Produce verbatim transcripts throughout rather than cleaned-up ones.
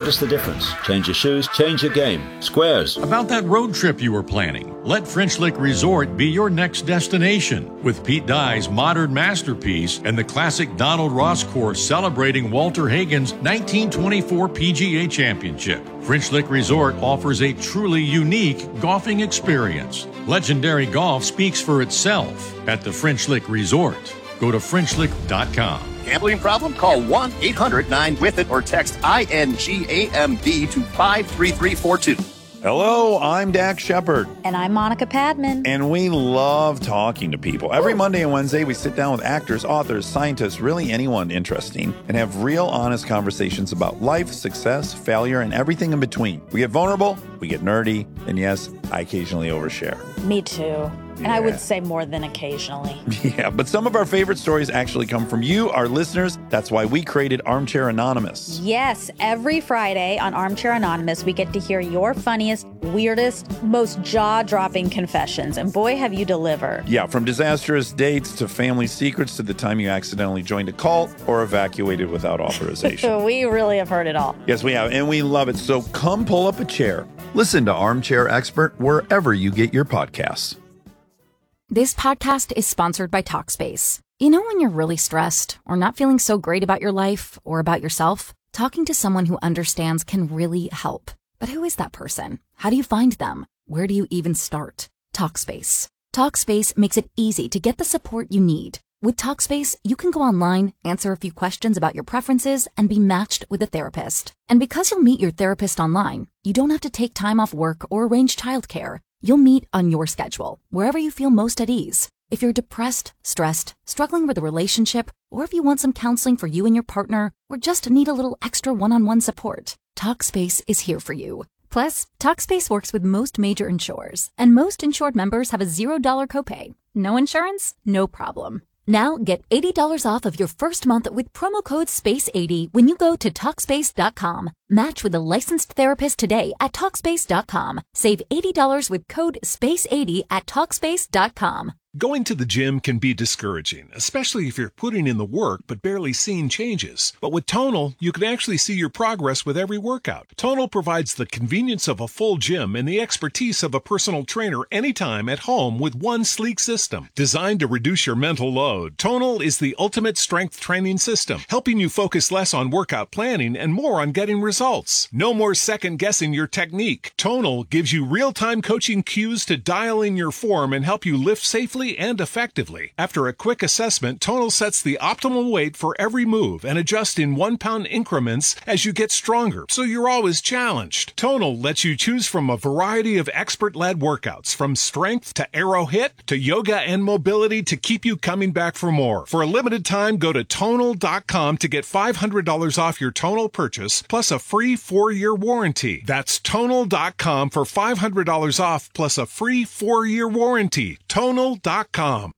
Notice the difference. Change your shoes, change your game. Squares. About that road trip you were planning, let French Lick Resort be your next destination. With Pete Dye's modern masterpiece and the classic Donald Ross course celebrating Walter Hagen's nineteen twenty-four P G A Championship, French Lick Resort offers a truly unique golfing experience. Legendary golf speaks for itself at the French Lick Resort. Go to French Lick dot com. Gambling problem? Call one eight hundred nine with it or text I N G A M D to five three three four two. Hello, I'm Dak Shepard. And I'm Monica Padman. And we love talking to people. Every Monday and Wednesday, we sit down with actors, authors, scientists, really anyone interesting, and have real, honest conversations about life, success, failure, and everything in between. We get vulnerable, we get nerdy, and yes, I occasionally overshare. Me too. And Yeah. I would say more than occasionally. Yeah, but some of our favorite stories actually come from you, our listeners. That's why we created Armchair Anonymous. Yes, every Friday on Armchair Anonymous, we get to hear your funniest, weirdest, most jaw-dropping confessions. And boy, have you delivered. Yeah, from disastrous dates to family secrets to the time you accidentally joined a cult or evacuated without authorization. We really have heard it all. Yes, we have, and we love it. So come pull up a chair. Listen to Armchair Expert wherever you get your podcasts. This podcast is sponsored by Talkspace. You know when you're really stressed or not feeling so great about your life or about yourself? Talking to someone who understands can really help. But who is that person? How do you find them? Where do you even start? Talkspace. Talkspace makes it easy to get the support you need. With Talkspace, you can go online, answer a few questions about your preferences, and be matched with a therapist. And because you'll meet your therapist online, you don't have to take time off work or arrange childcare. You'll meet on your schedule, wherever you feel most at ease. If you're depressed, stressed, struggling with a relationship, or if you want some counseling for you and your partner, or just need a little extra one-on-one support, Talkspace is here for you. Plus, Talkspace works with most major insurers, and most insured members have a zero dollar copay. No insurance? No problem. Now get eighty dollars off of your first month with promo code space eighty when you go to Talkspace dot com. Match with a licensed therapist today at Talkspace dot com. Save eighty dollars with code space eighty at Talkspace dot com. Going to the gym can be discouraging, especially if you're putting in the work but barely seeing changes. But with Tonal, you can actually see your progress with every workout. Tonal provides the convenience of a full gym and the expertise of a personal trainer anytime at home with one sleek system. Designed to reduce your mental load, Tonal is the ultimate strength training system, helping you focus less on workout planning and more on getting results. No more second-guessing your technique. Tonal gives you real-time coaching cues to dial in your form and help you lift safely and effectively. After a quick assessment, Tonal sets the optimal weight for every move and adjusts in one-pound increments as you get stronger, so you're always challenged. Tonal lets you choose from a variety of expert-led workouts, from strength to arrow hit to yoga and mobility to keep you coming back for more. For a limited time, go to Tonal dot com to get five hundred dollars off your Tonal purchase, plus a free four-year warranty. That's Tonal dot com for five hundred dollars off, plus a free four-year warranty. Tonal dot com.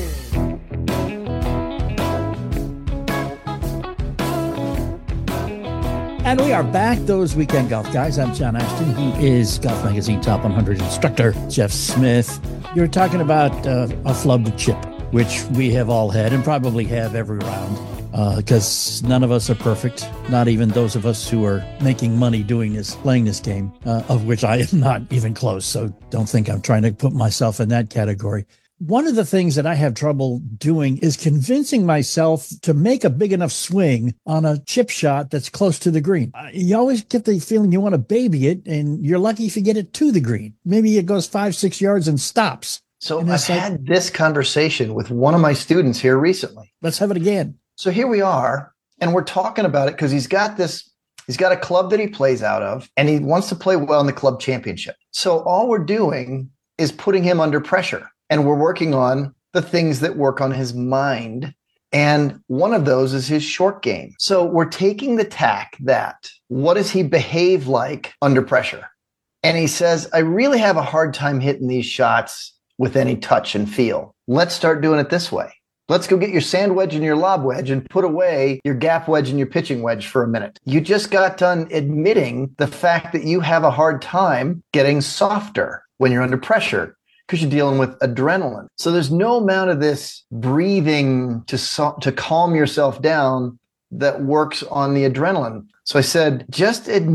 And we are back, those weekend golf guys. I'm John Ashton. He is Golf Magazine Top one hundred instructor, Jeff Smith. You're talking about uh, a flubbed chip, which we have all had and probably have every round, because uh, none of us are perfect, not even those of us who are making money doing this, playing this game, uh, of which I am not even close. So don't think I'm trying to put myself in that category. One of the things that I have trouble doing is convincing myself to make a big enough swing on a chip shot that's close to the green. You always get the feeling you want to baby it, and you're lucky if you get it to the green. Maybe it goes five, six yards and stops. So and I've like, had this conversation with one of my students here recently. Let's have it again. So here we are, and we're talking about it because he's got this, he's got a club that he plays out of, and he wants to play well in the club championship. So all we're doing is putting him under pressure. And we're working on the things that work on his mind. And one of those is his short game. So we're taking the tack that what does he behave like under pressure? And he says, I really have a hard time hitting these shots with any touch and feel. Let's start doing it this way. Let's go get your sand wedge and your lob wedge and put away your gap wedge and your pitching wedge for a minute. You just got done admitting the fact that you have a hard time getting softer when you're under pressure, because you're dealing with adrenaline. So there's no amount of this breathing to so- to calm yourself down that works on the adrenaline. So I said, just admit